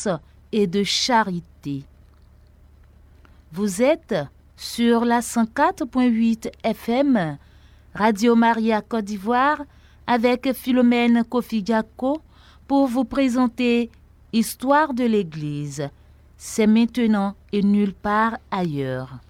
grâce et de charité. Vous êtes sur la 104.8 FM, Radio Maria Côte d'Ivoire, avec Philomène Kofi Gako pour vous présenter Histoire de l'Église. C'est maintenant et nulle part ailleurs.